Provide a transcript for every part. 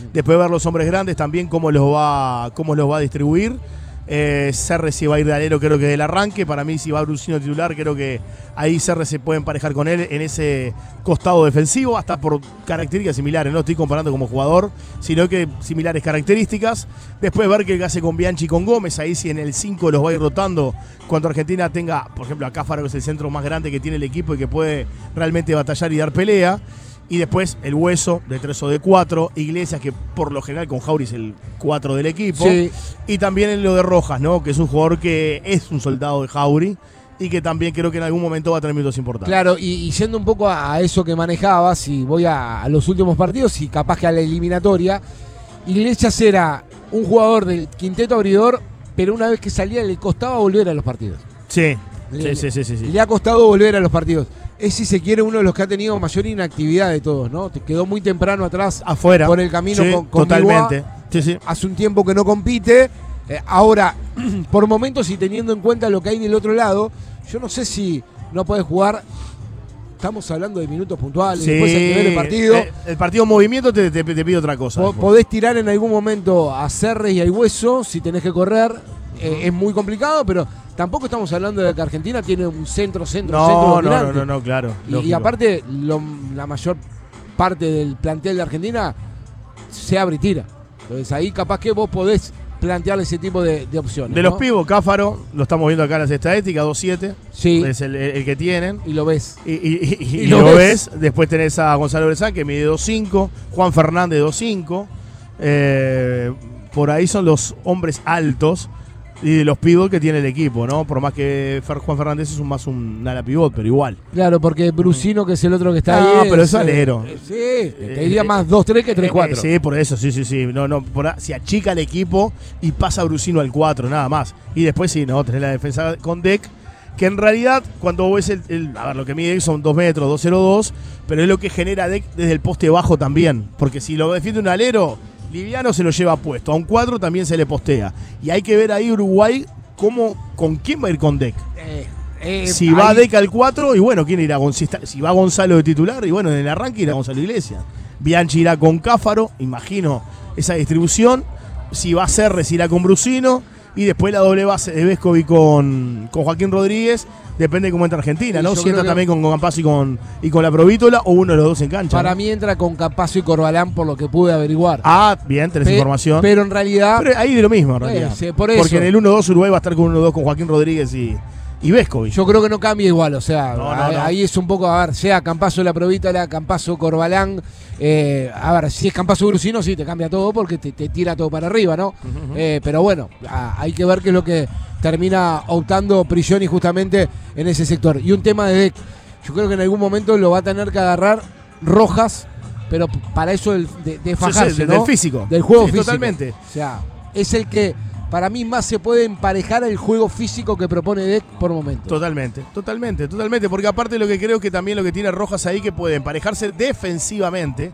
Después ver los hombres grandes también cómo los va a distribuir. Serre si va a ir de alero, creo que del arranque. Para mí, si va Brusino titular, creo que ahí Serre se puede emparejar con él en ese costado defensivo, hasta por características similares. No estoy comparando como jugador, sino que similares características. Después ver qué hace con Bianchi y con Gómez. Ahí sí en el 5 los va a ir rotando cuando Argentina tenga, por ejemplo, a Cáfaro, que es el centro más grande que tiene el equipo y que puede realmente batallar y dar pelea. Y después el Hueso de 3 o de 4, Iglesias, que por lo general con Jauri es el 4 del equipo. Sí. Y también en lo de Rojas, ¿no? Que es un jugador que es un soldado de Jauri y que también creo que en algún momento va a tener minutos importantes. Claro, y yendo un poco a eso que manejabas, y voy a los últimos partidos y capaz que a la eliminatoria, Iglesias era un jugador del quinteto abridor, pero una vez que salía le costaba volver a los partidos. Sí. Sí. Le ha costado volver a los partidos. Es, si se quiere, uno de los que ha tenido mayor inactividad de todos, ¿no? Te quedó muy temprano atrás, afuera, por el camino, sí, con totalmente. Sí. Hace un tiempo que no compite. Ahora, por momentos y teniendo en cuenta lo que hay del otro lado, yo no sé si no podés jugar. Estamos hablando de minutos puntuales, sí, después hay que ver el partido. El partido en movimiento te pide otra cosa. Podés tirar en algún momento a Serre y al Hueso si tenés que correr. Es muy complicado, pero tampoco estamos hablando de que Argentina tiene un centro dominante. No, claro. Y aparte, la mayor parte del plantel de Argentina se abre y tira. Entonces ahí capaz que vos podés plantearle ese tipo de opciones. De los pibos, Cáfaro, lo estamos viendo acá en las estadísticas, 2-7. Sí. Es el que tienen. Y lo ves. Y lo ves. Después tenés a Gonzalo Bresán, que mide 2-5. Juan Fernández, 2-5. Por ahí son los hombres altos. Y de los pivot que tiene el equipo, ¿no? Por más que Juan Fernández es más un ala pivot, pero igual. Claro, porque Brusino, que es el otro que está ahí. No, pero es alero. Sí, te diría más 2-3 que 3-4. Sí, por eso, sí. No, se achica el equipo y pasa Brusino al 4, nada más. Y después sí, no, tenés la defensa con Deck, que en realidad, cuando vos ves a ver, lo que mide son 2 metros, 2.02, pero es lo que genera Deck desde el poste bajo también. Porque si lo defiende un alero, liviano se lo lleva puesto. A un 4 también se le postea. Y hay que ver ahí Uruguay con quién va a ir con Deck. Si va Deck al 4, y bueno, ¿quién irá? Si va Gonzalo de titular, y bueno, en el arranque irá Gonzalo Iglesias. Bianchi irá con Cáfaro, imagino esa distribución. Si va Serre, irá con Brusino. Y después la doble base de Vescovi con Joaquín Rodríguez. Depende de cómo entra Argentina, ¿no? Si entra también con Campazzo y con la Provítola, o uno de los dos en cancha. Para mí entra con Campazzo y Corbalán, por lo que pude averiguar. Ah, bien, tenés información. Pero en realidad... Pero ahí de lo mismo, en realidad. Por eso. Porque en el 1-2 Uruguay va a estar con 1-2 con Joaquín Rodríguez y Vescovi. Yo creo que no cambia igual, o sea, no. Ahí es un poco, a ver, sea Campazzo la Provítola, Campazzo Corbalán, a ver, si es Campazzo Brusino, sí, te cambia todo porque te tira todo para arriba, ¿no? Pero bueno, hay que ver qué es lo que termina optando Prigioni justamente en ese sector. Y un tema de Deck, yo creo que en algún momento lo va a tener que agarrar Rojas, pero para eso de fajarse, ¿no? Del físico. Del juego físico. Totalmente. O sea, es el que para mí más se puede emparejar el juego físico que propone Deck por momento. Totalmente, porque aparte lo que creo que también lo que tiene Rojas ahí, que puede emparejarse defensivamente,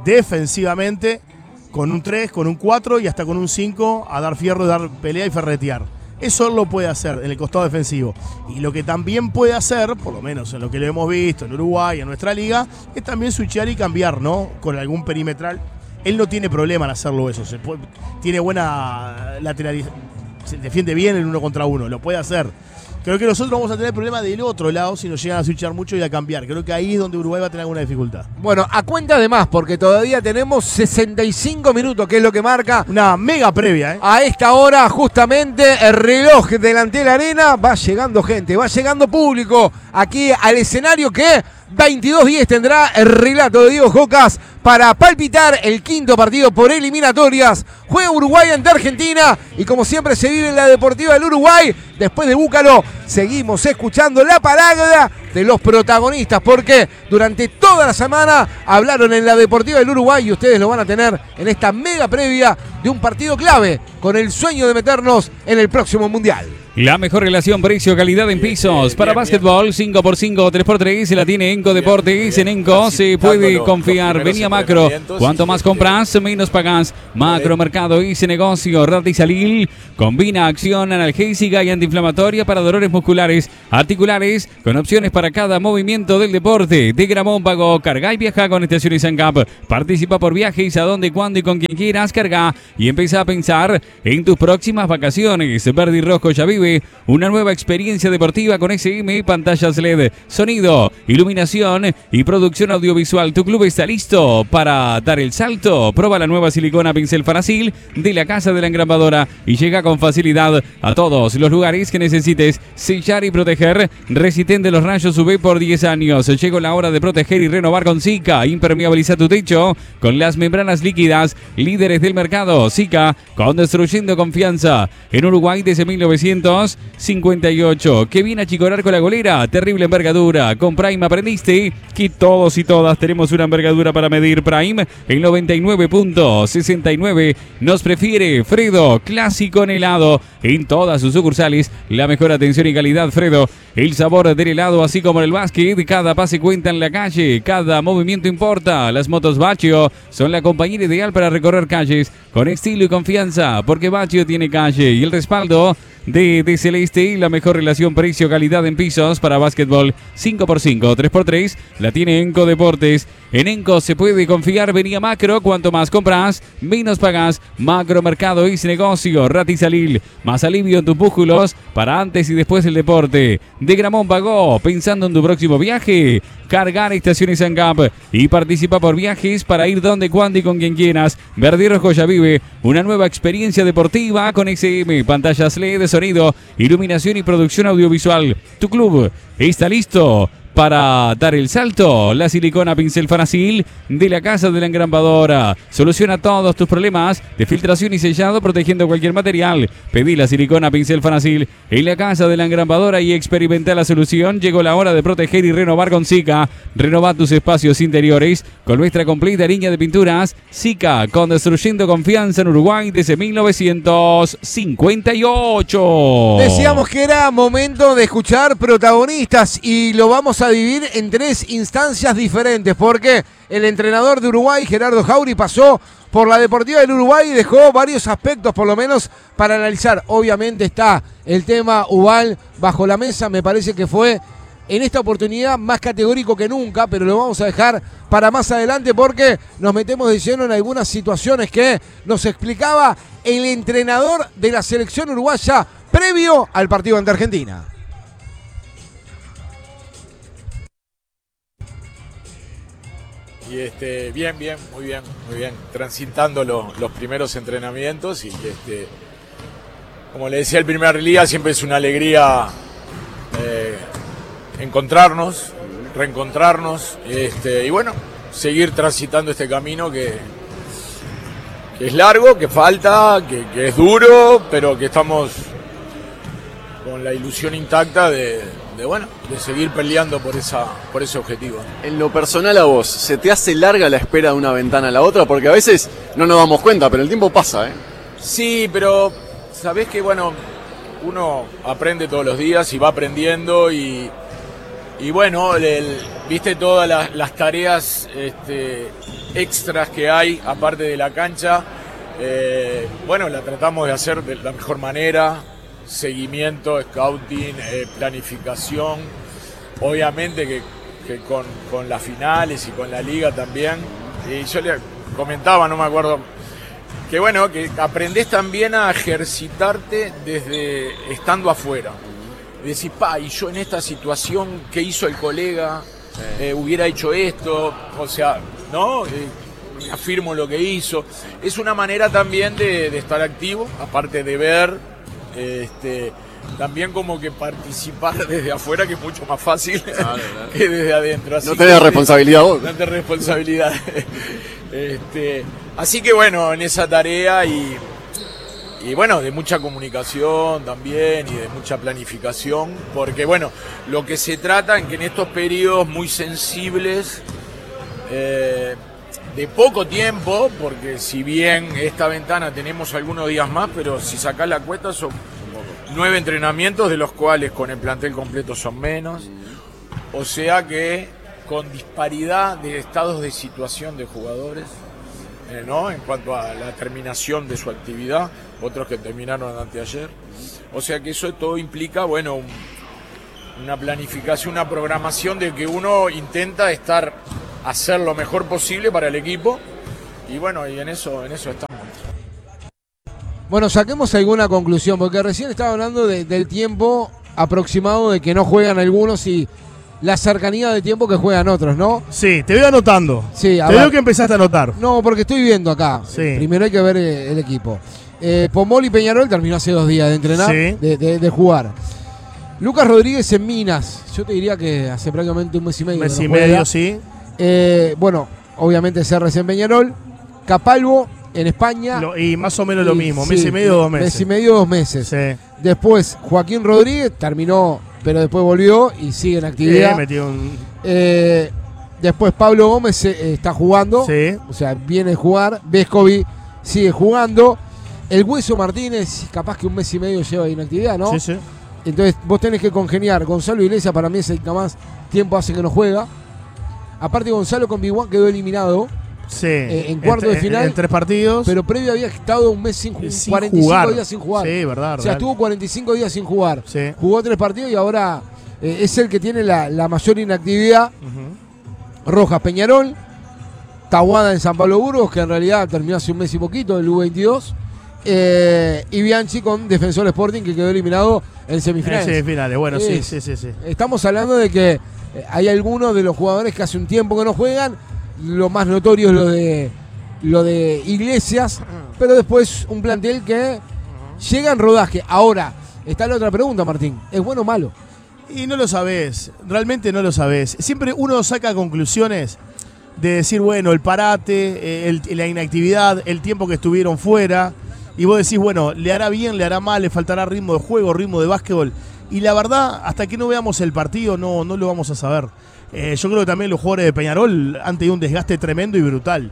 con un 3, con un 4 y hasta con un 5 a dar fierro, dar pelea y ferretear. Eso él lo puede hacer en el costado defensivo. Y lo que también puede hacer, por lo menos en lo que lo hemos visto en Uruguay, en nuestra liga, es también switchear y cambiar, ¿no? Con algún perimetral. Él no tiene problema en hacerlo eso. Tiene buena lateralidad. Se defiende bien el 1 contra 1. Lo puede hacer. Creo que nosotros vamos a tener problema del otro lado si nos llegan a switchar mucho y a cambiar. Creo que ahí es donde Uruguay va a tener alguna dificultad. Bueno, a cuenta de más, porque todavía tenemos 65 minutos, que es lo que marca una mega previa, ¿eh? A esta hora, justamente, el reloj delante de la arena. Va llegando gente, va llegando público aquí al escenario que 22:10 tendrá el relato de Diego Jocas para palpitar el quinto partido por eliminatorias. Juega Uruguay ante Argentina y como siempre se vive en la Deportiva del Uruguay. Después de Búcalo seguimos escuchando la palabra de los protagonistas, porque durante toda la semana hablaron en la Deportiva del Uruguay y ustedes lo van a tener en esta mega previa de un partido clave con el sueño de meternos en el próximo Mundial. La mejor relación precio-calidad en pisos para básquetbol, 5x5, 3x3, se la tiene Enco Deportes. En Enco se puede confiar. Vení a Macro. Cuanto más compras, menos pagás. Macro, mercado y negocio. Ratisalil combina acción analgésica y antiinflamatoria para dolores musculares, articulares, con opciones para cada movimiento del deporte. De Gramón Pago, carga y viaja con Estaciones ANCAP. Participa por viajes a donde, cuándo y con quien quieras. Carga y empieza a pensar en tus próximas vacaciones. Verde y Rojo ya vive una nueva experiencia deportiva con SM, pantallas LED, sonido, iluminación y producción audiovisual. Tu club está listo para dar el salto. Prueba la nueva silicona pincel Farasil de la Casa de la Engrambadora y llega con facilidad a todos los lugares que necesites sellar y proteger. Resistente a los rayos UV por 10 años. Llegó la hora de proteger y renovar con Sika. Impermeabiliza tu techo con las membranas líquidas, líderes del mercado. Sika, construyendo confianza en Uruguay desde 1958. Que viene a chicorar con la golera. Terrible envergadura. Con Prime aprendiste que todos y todas tenemos una envergadura para medir. Prime en 99.69 nos prefiere. Fredo, clásico en helado en todas sus sucursales. La mejor atención y calidad, Fredo. El sabor del helado, así como en el básquet. Cada pase cuenta en la calle. Cada movimiento importa. Las motos Baccio son la compañera ideal para recorrer calles con estilo y confianza, porque Baccio tiene calle y el respaldo de Celeste y la mejor relación precio-calidad en pisos para básquetbol, 5x5, 3x3, la tiene Enco Deportes. En Enco se puede confiar. Vení a Macro. Cuanto más compras, menos pagás. Macro, mercado y negocio. Ratisalil, más alivio en tus músculos para antes y después del deporte. De Gramón Pagó, pensando en tu próximo viaje. Cargar Estaciones ANCAP y participa por viajes para ir donde, cuándo y con quien quieras. Verde y Rojo ya vive una nueva experiencia deportiva con SM, pantallas LED, sonido, iluminación y producción audiovisual. Tu club está listo para dar el salto. La silicona pincel Farasil de la Casa de la Engrambadora soluciona todos tus problemas de filtración y sellado, protegiendo cualquier material. Pedí la silicona pincel Farasil en la Casa de la Engrambadora y experimenta la solución. Llegó la hora de proteger y renovar con Sika. Renova tus espacios interiores con nuestra completa línea de pinturas. Sika, construyendo confianza en Uruguay desde 1958. Decíamos que era momento de escuchar protagonistas y lo vamos a dividir en 3 instancias diferentes, porque el entrenador de Uruguay, Gerardo Jauri, pasó por la Deportiva del Uruguay y dejó varios aspectos por lo menos para analizar. Obviamente está el tema Ubal bajo la mesa, me parece que fue en esta oportunidad más categórico que nunca, pero lo vamos a dejar para más adelante porque nos metemos de lleno en algunas situaciones que nos explicaba el entrenador de la selección uruguaya previo al partido ante Argentina. Y bien, muy bien, transitando los primeros entrenamientos y como le decía el primer día, siempre es una alegría encontrarnos, reencontrarnos, y bueno, seguir transitando este camino que es largo, que falta, que es duro, pero que estamos con la ilusión intacta de seguir peleando por ese objetivo. En lo personal a vos, ¿se te hace larga la espera de una ventana a la otra? Porque a veces no nos damos cuenta, pero el tiempo pasa, ¿eh? Sí, pero sabés que uno aprende todos los días y va aprendiendo y bueno, viste todas las tareas extras que hay aparte de la cancha, la tratamos de hacer de la mejor manera. Seguimiento, scouting, planificación, obviamente que con las finales y con la liga también. Y yo le comentaba, no me acuerdo, que aprendés también a ejercitarte desde estando afuera. Decís, y yo en esta situación, ¿qué hizo el colega? Hubiera hecho esto, o sea, ¿no? Afirmo lo que hizo. Es una manera también de estar activo, aparte de ver. También como que participar desde afuera, que es mucho más fácil que desde adentro. Así no tenés responsabilidad vos. No tenés responsabilidad. Así que bueno, en esa tarea y de mucha comunicación también y de mucha planificación, porque lo que se trata en que en estos periodos muy sensibles, de poco tiempo, porque si bien esta ventana tenemos algunos días más, pero si sacás la cuenta son 9 entrenamientos, de los cuales con el plantel completo son menos. O sea que con disparidad de estados de situación de jugadores, ¿no? En cuanto a la terminación de su actividad, otros que terminaron anteayer. O sea que eso todo implica, bueno, una planificación, una programación de que uno intenta hacer lo mejor posible para el equipo. Y bueno, y en eso estamos. Bueno, saquemos alguna conclusión, porque recién estaba hablando del tiempo aproximado de que no juegan algunos y la cercanía de tiempo que juegan otros, ¿no? Sí, te veo anotando. Sí, te veo que empezaste a anotar. No, porque estoy viendo acá. Sí. Primero hay que ver el equipo. Pomol y Peñarol terminó hace 2 días de entrenar, Sí. de jugar. Lucas Rodríguez en Minas, yo te diría que hace prácticamente un mes y medio. Mes que y no juega. medio, sí. Bueno, obviamente CRC en Peñarol. Capalvo en España. Y más o menos lo mismo, sí, mes y medio, 2 meses. Mes y medio, 2 meses. Sí. Después Joaquín Rodríguez terminó, pero después volvió y sigue en actividad. Metió un... Después Pablo Gómez está jugando. Sí. O sea, viene a jugar. Vescovi sigue jugando. El Hueso Martínez, capaz que un mes y medio lleva de inactividad, ¿no? Sí, sí. Entonces vos tenés que congeniar. Gonzalo Iglesias para mí es el que más tiempo hace que no juega. Aparte Gonzalo con Biguán quedó eliminado. Sí. En cuarto de final. En 3 partidos. Pero previo había estado un mes sin 45 jugar. días sin jugar. Sí, verdad. O sea, estuvo 45 días sin jugar. Sí. Jugó 3 partidos y ahora es el que tiene la mayor inactividad. Rojas Peñarol. Tahuada en San Pablo Burgos, que en realidad terminó hace un mes y poquito, el U22. Y Bianchi con Defensor Sporting, que quedó eliminado en semifinales. En semifinales, bueno, sí. Estamos hablando de que hay algunos de los jugadores que hace un tiempo que no juegan. Lo más notorio es lo de Iglesias, pero después un plantel que llega en rodaje. Ahora, está la otra pregunta, Martín. ¿Es bueno o malo? Y no lo sabés, realmente no lo sabés. Siempre uno saca conclusiones de decir, bueno, el parate, la inactividad, el tiempo que estuvieron fuera, y vos decís, bueno, le hará bien, le hará mal, le faltará ritmo de juego, ritmo de básquetbol. Y la verdad, hasta que no veamos el partido, no lo vamos a saber. Yo creo que también los jugadores de Peñarol han tenido un desgaste tremendo y brutal.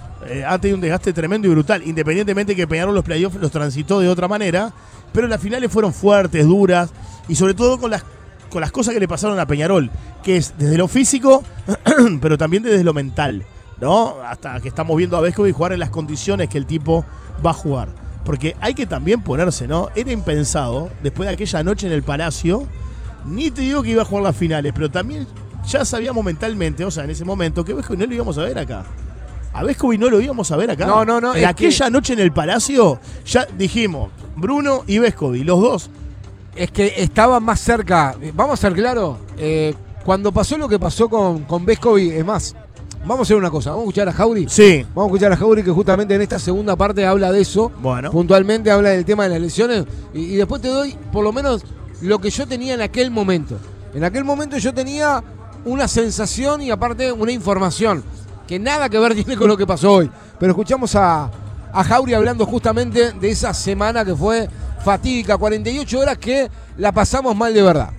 Independientemente que Peñarol los playoffs los transitó de otra manera, pero las finales fueron fuertes, duras, y sobre todo con las cosas que le pasaron a Peñarol, que es desde lo físico, pero también desde lo mental, ¿no? Hasta que estamos viendo a Vescovi jugar en las condiciones que el tipo va a jugar. Porque hay que también ponerse, ¿no? Era impensado, después de aquella noche en el Palacio, ni te digo que iba a jugar las finales, pero también ya sabíamos mentalmente, o sea, en ese momento, que Vescovi no lo íbamos a ver acá. A Vescovi no lo íbamos a ver acá. No. En aquella noche en el Palacio, ya dijimos, Bruno y Vescovi, los dos. Es que estaba más cerca. Vamos a ser claros. Cuando pasó lo que pasó con Vescovi, es más, vamos a hacer una cosa. Vamos a escuchar a Jauri. Sí. Vamos a escuchar a Jauri, que justamente en esta segunda parte habla de eso. Bueno. Puntualmente habla del tema de las lesiones. Y después te doy, por lo menos, lo que yo tenía en aquel momento. En aquel momento yo tenía una sensación y aparte una información que nada que ver tiene con lo que pasó hoy. Pero escuchamos a Jauri hablando justamente de esa semana que fue fatídica, 48 horas que la pasamos mal de verdad.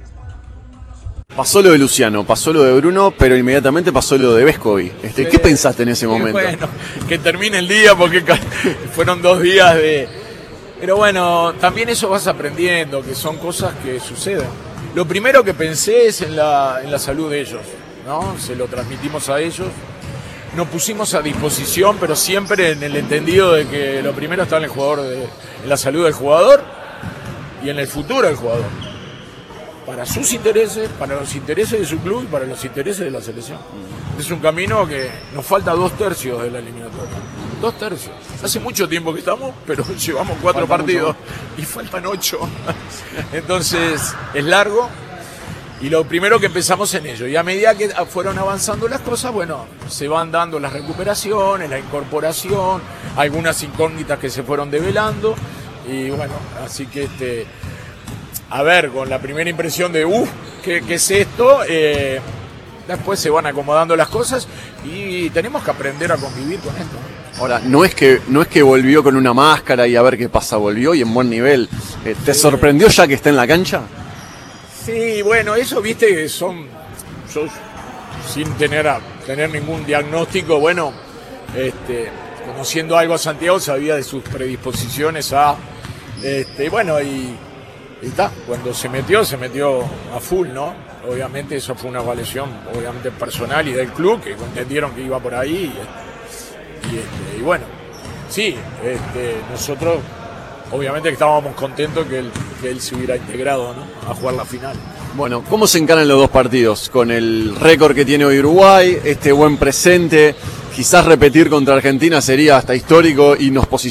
Pasó lo de Luciano, pasó lo de Bruno, pero inmediatamente pasó lo de Vescovi. ¿Qué pensaste en ese momento? Bueno, que termine el día porque fueron 2 días de... Pero bueno, también eso vas aprendiendo, que son cosas que suceden. Lo primero que pensé es en la salud de ellos, ¿no? Se lo transmitimos a ellos. Nos pusimos a disposición, pero siempre en el entendido de que lo primero está en el jugador, en la salud del jugador y en el futuro del jugador. Para sus intereses, para los intereses de su club y para los intereses de la selección. Es un camino que nos falta 2/3 de la eliminatoria. 2/3. Hace mucho tiempo que estamos, pero llevamos 4 partidos y faltan 8. Entonces, es largo. Y lo primero que empezamos en ello. Y a medida que fueron avanzando las cosas, bueno, se van dando las recuperaciones, la incorporación, algunas incógnitas que se fueron develando. Y bueno, así que a ver, con la primera impresión de ¿qué es esto? Después se van acomodando las cosas y tenemos que aprender a convivir con esto. Ahora, no es que volvió con una máscara y a ver qué pasa, volvió y en buen nivel. ¿Te sorprendió ya que está en la cancha? Sí, bueno, eso viste que yo sin tener ningún diagnóstico, bueno, conociendo algo a Santiago, sabía de sus predisposiciones a, bueno, y está, cuando se metió a full, ¿no? Obviamente eso fue una evaluación, obviamente personal y del club, que entendieron que iba por ahí. Y bueno, sí, nosotros obviamente que estábamos contentos que él se hubiera integrado, ¿no? A jugar la final. Bueno, ¿cómo se encaran los dos partidos? Con el récord que tiene hoy Uruguay, este buen presente, quizás repetir contra Argentina sería hasta histórico y nos posiciona